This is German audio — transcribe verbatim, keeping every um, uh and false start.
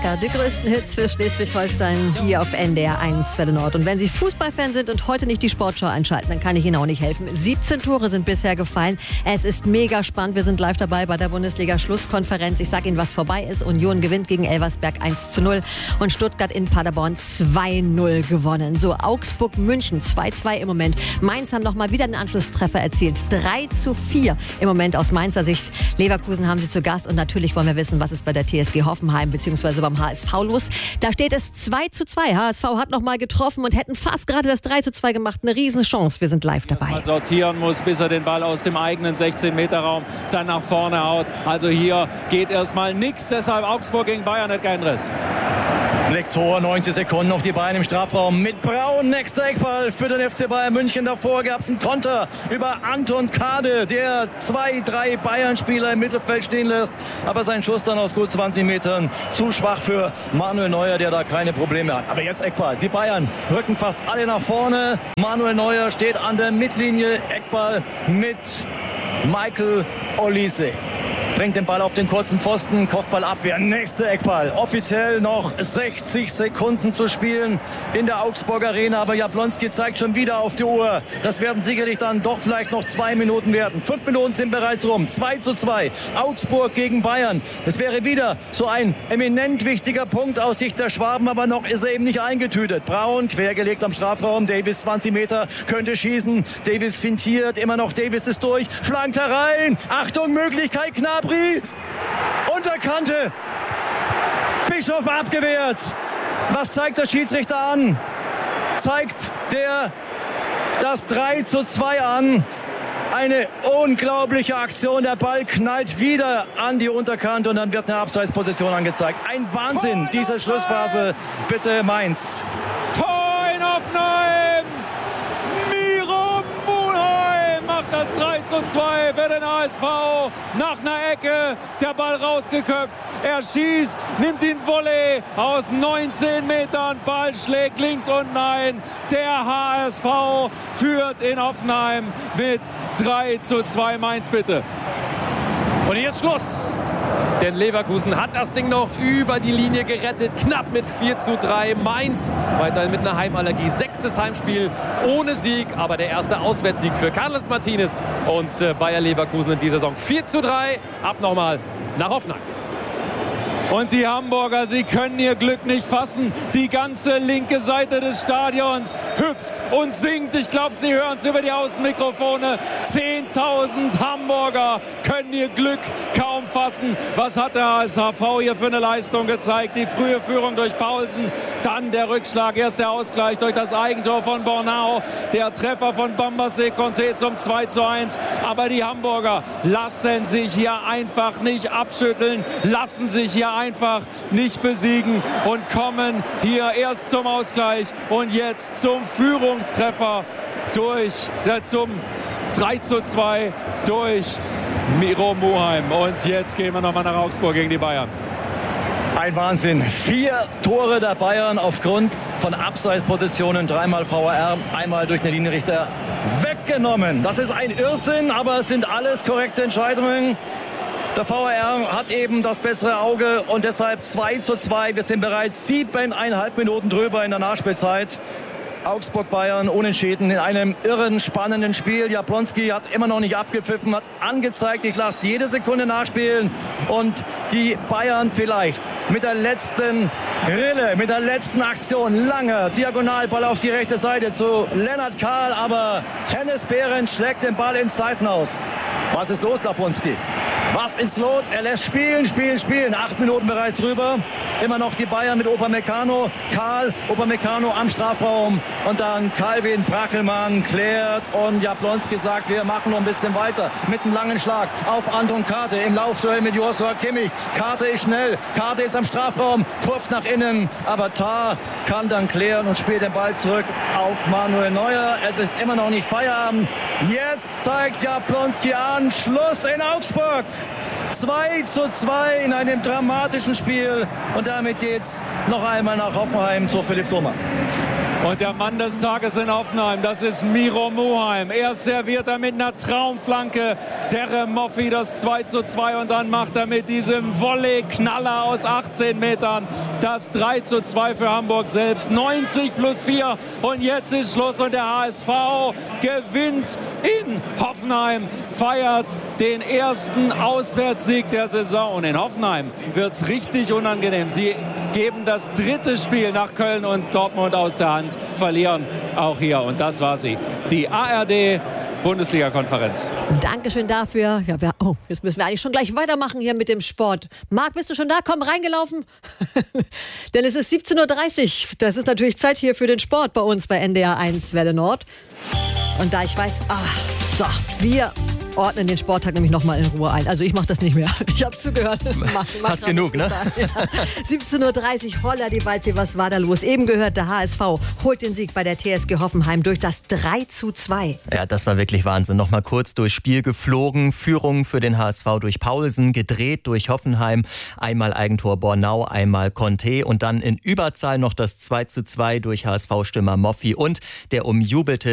Stuttgart. Die größten Hits für Schleswig-Holstein hier auf N D R eins Welle Nord. Und wenn Sie Fußballfan sind und heute nicht die Sportschau einschalten, dann kann ich Ihnen auch nicht helfen. siebzehn Tore sind bisher gefallen. Es ist mega spannend. Wir sind live dabei bei der Bundesliga-Schlusskonferenz. Ich sage Ihnen, was vorbei ist. Union gewinnt gegen Elversberg eins zu null und Stuttgart in Paderborn zwei null gewonnen. So, Augsburg-München zwei zwei im Moment. Mainz haben noch mal wieder einen Anschlusstreffer erzielt. drei zu vier im Moment aus Mainzer Sicht. Leverkusen haben Sie zu Gast und natürlich wollen wir wissen, was ist bei der T S G Hoffenheim bzw. beim H S V los. Da steht es zwei zu zwei. H S V hat noch mal getroffen und hätten fast gerade das drei zu zwei gemacht. Eine Riesenchance. Wir sind live dabei. Mal sortieren muss, bis er den Ball aus dem eigenen sechzehn Meter Raum dann nach vorne haut. Also hier geht erstmal nichts. Deshalb Augsburg gegen Bayern nicht kein Riss. Blick Tor, neunzig Sekunden noch die Beine im Strafraum mit Braun. Nächster Eckball für den F C Bayern München. Davor gab es einen Konter über Anton Kade, der zwei, drei Bayern-Spieler im Mittelfeld stehen lässt. Aber sein Schuss dann aus gut zwanzig Metern zu schwach für Manuel Neuer, der da keine Probleme hat. Aber jetzt Eckball. Die Bayern rücken fast alle nach vorne. Manuel Neuer steht an der Mittellinie. Eckball mit Michael Olise. Bringt den Ball auf den kurzen Pfosten, Kopfballabwehr, nächster Eckball. Offiziell noch sechzig Sekunden zu spielen in der Augsburg Arena, aber Jablonski zeigt schon wieder auf die Uhr. Das werden sicherlich dann doch vielleicht noch zwei Minuten werden. Fünf Minuten sind bereits rum, zwei zu zwei. Augsburg gegen Bayern. Das wäre wieder so ein eminent wichtiger Punkt aus Sicht der Schwaben, aber noch ist er eben nicht eingetütet. Braun, quergelegt am Strafraum, Davis zwanzig Meter, könnte schießen. Davis fintiert, immer noch Davis ist durch, flankt herein. Achtung, Möglichkeit, Gnabry. Unterkante. Bischof abgewehrt. Was zeigt der Schiedsrichter an? Zeigt der das drei zu zwei an. Eine unglaubliche Aktion. Der Ball knallt wieder an die Unterkante und dann wird eine Abseitsposition angezeigt. Ein Wahnsinn, diese Schlussphase. Bitte Mainz. Tor in Hoffenheim! Miro Mulheim macht das drei zu zwei für den H S V. Nach einer Ecke, der Ball rausgeköpft. Er schießt, nimmt ihn Volley aus neunzehn Metern. Ball schlägt links unten ein. Der H S V führt in Hoffenheim mit drei zu zwei. Mainz bitte. Und jetzt Schluss. Denn Leverkusen hat das Ding noch über die Linie gerettet. Knapp mit vier zu drei. Mainz weiterhin mit einer Heimallergie. Sechstes Heimspiel ohne Sieg. Aber der erste Auswärtssieg für Carlos Martinez und Bayer Leverkusen in dieser Saison. vier zu drei. Ab nochmal nach Hoffenheim. Und die Hamburger, sie können ihr Glück nicht fassen. Die ganze linke Seite des Stadions hüpft und singt. Ich glaube, Sie hören es über die Außenmikrofone. zehntausend Hamburger können ihr Glück kaum fassen. Was hat der H S V hier für eine Leistung gezeigt? Die frühe Führung durch Paulsen, dann der Rückschlag, erst der Ausgleich durch das Eigentor von Bornau. Der Treffer von Bambassé Conté zum zwei zu eins. Aber die Hamburger lassen sich hier einfach nicht abschütteln, lassen sich hier einfach nicht besiegen und kommen hier erst zum Ausgleich und jetzt zum Führungstreffer durch, äh, zum drei zu zwei durch Miro Mulheim. Und jetzt gehen wir nochmal nach Augsburg gegen die Bayern. Ein Wahnsinn. Vier Tore der Bayern aufgrund von Abseitspositionen. Dreimal V A R, einmal durch den Linienrichter weggenommen. Das ist ein Irrsinn, aber es sind alles korrekte Entscheidungen. Der V A R hat eben das bessere Auge und deshalb zwei zu zwei. Wir sind bereits siebeneinhalb Minuten drüber in der Nachspielzeit. Augsburg-Bayern unentschieden in einem irren, spannenden Spiel. Jablonski hat immer noch nicht abgepfiffen, hat angezeigt, ich lasse jede Sekunde nachspielen. Und die Bayern vielleicht mit der letzten Rille, mit der letzten Aktion. Langer Diagonalball auf die rechte Seite zu Lennart Kahl, aber Hennes Behrens schlägt den Ball ins Seitenhaus. Was ist los, Jablonski? Was ist los? Er lässt spielen, spielen, spielen. Acht Minuten bereits drüber. Immer noch die Bayern mit Upamecano. Karl, Upamecano am Strafraum. Und dann Calvin Brackelmann klärt. Und Jablonski sagt, wir machen noch ein bisschen weiter. Mit einem langen Schlag auf Anton Karte im Laufduell mit Joshua Kimmich. Karte ist schnell. Karte ist am Strafraum. Kurft nach innen. Aber Tah kann dann klären und spielt den Ball zurück auf Manuel Neuer. Es ist immer noch nicht Feierabend. Jetzt zeigt Jablonski an. Schluss in Augsburg. zwei zu zwei in einem dramatischen Spiel. Und damit geht's noch einmal nach Hoffenheim zu Philipp Sommer. Und der Mann des Tages in Hoffenheim, das ist Miro Muheim. Er serviert er mit einer Traumflanke Terem Moffi das zwei zu zwei und dann macht er mit diesem Volley-Knaller aus achtzehn Metern das drei zu zwei für Hamburg selbst. neunzig plus vier und jetzt ist Schluss und der H S V gewinnt in Hoffenheim, feiert den ersten Auswärtssieg der Saison. Und in Hoffenheim wird es richtig unangenehm. Sie geben das dritte Spiel nach Köln und Dortmund aus der Hand, verlieren auch hier. Und das war sie, die A R D Bundesliga-Konferenz. Dankeschön dafür. Ja, wir, oh, jetzt müssen wir eigentlich schon gleich weitermachen hier mit dem Sport. Marc, bist du schon da? Komm, reingelaufen. Denn es ist siebzehn Uhr dreißig. Das ist natürlich Zeit hier für den Sport bei uns bei N D R eins Welle Nord. Und da ich weiß, ach, so, wir ordnen den Sporttag nämlich nochmal in Ruhe ein. Also ich mache das nicht mehr. Ich habe zugehört. Mach, mach Hast genug, ne? Ja. siebzehn Uhr dreißig, holla die Waldfee, was war da los? Eben gehört, der H S V holt den Sieg bei der T S G Hoffenheim durch das drei zu zwei. Ja, das war wirklich Wahnsinn. Nochmal kurz durchs Spiel geflogen. Führung für den H S V durch Paulsen, gedreht durch Hoffenheim. Einmal Eigentor Bornau, einmal Conte und dann in Überzahl noch das zwei zu zwei durch H S V-Stürmer Moffi und der umjubelte